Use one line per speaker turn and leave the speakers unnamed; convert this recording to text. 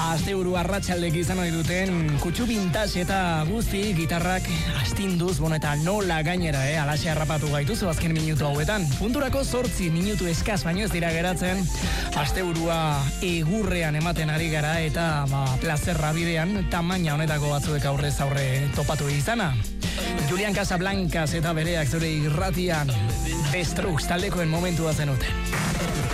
Asteburu arratsaldek izan ohi duten kutsu vintage eta guzti gitarrak astinduz, eta nola gainera, alaxe harrapatu gaituzu azken minutu hauetan. Punturako 8 minutu eskaz baino ez dira geratzen. Asteburua egurrean ematen ari gara eta plazerra bidean tamaina honetako batzuek aurrez aurre topatu izana. Julian Casablancas eta bereak zure irratian Destrux taldekoen momentua zenuten.